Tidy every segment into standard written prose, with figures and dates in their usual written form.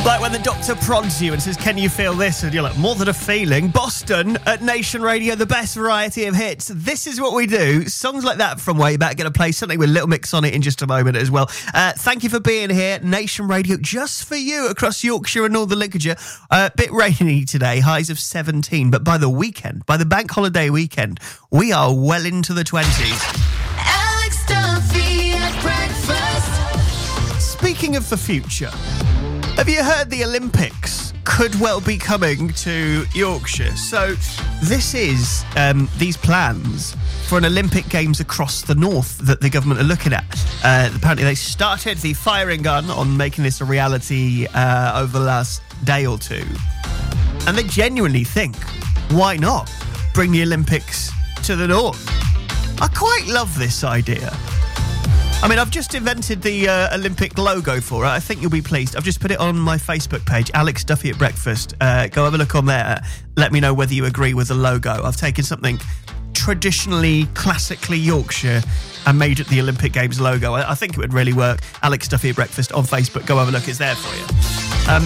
Like when the doctor prods you and says, can you feel this? And you're like, more than a feeling. Boston at Nation Radio, the best variety of hits. This is what we do. Songs like that from way back. Going to play something with Little Mix on it in just a moment as well. Thank you for being here. Nation Radio, just for you, across Yorkshire and Northern Lincolnshire. Bit rainy today, highs of 17. But by the weekend, by the bank holiday weekend, we are well into the 20s. Alex Duffy at breakfast. Speaking of the future, have you heard the Olympics could well be coming to Yorkshire? So this is these plans for an Olympic Games across the north that the government are looking at. Apparently they started the firing gun on making this a reality over the last day or two. And they genuinely think, why not bring the Olympics to the north? I quite love this idea. I mean, I've just invented the Olympic logo for it. I think you'll be pleased. I've just put it on my Facebook page, Alex Duffy at Breakfast. Go have a look on there. Let me know whether you agree with the logo. I've taken something traditionally, classically Yorkshire and made it the Olympic Games logo. I think it would really work. Alex Duffy at Breakfast on Facebook. Go have a look. It's there for you.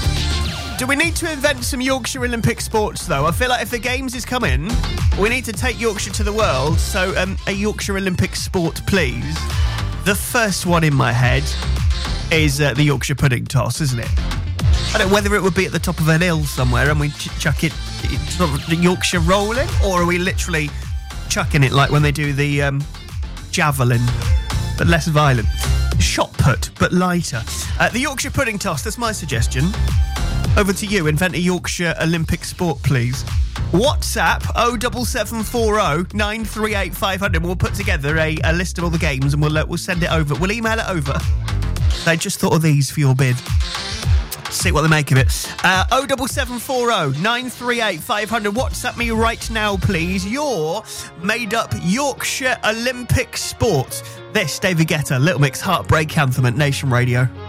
Do we need to invent some Yorkshire Olympic sports, though? I feel like if the Games is coming, we need to take Yorkshire to the world. So a Yorkshire Olympic sport, please. The first one in my head is the Yorkshire pudding toss, isn't it? I don't know whether it would be at the top of an hill somewhere and we chuck it sort of the Yorkshire rolling, or are we literally chucking it like when they do the javelin, but less violent? Shot put, but lighter. The Yorkshire pudding toss, that's my suggestion. Over to you. Invent a Yorkshire Olympic sport, please. WhatsApp 07740 938 500. We'll put together a list of all the games and we'll send it over. We'll email it over. They just thought of these for your bid. See what they make of it. 07740 938 500. WhatsApp me right now, please. Your made-up Yorkshire Olympic sport. This, David Guetta, Little Mix Heartbreak Anthem at Nation Radio.